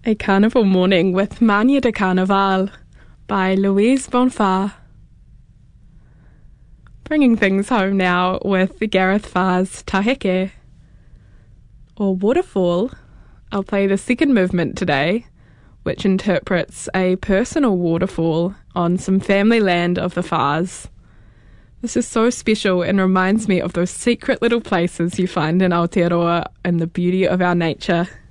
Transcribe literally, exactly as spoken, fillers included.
A Carnival Morning with Mania de Carnaval by Louise Bonfart. Bringing things home now with Gareth Farr's Taheke, or Waterfall. I'll play the second movement today, which interprets a personal waterfall on some family land of the Farrs. This is so special and reminds me of those secret little places you find in Aotearoa and the beauty of our nature.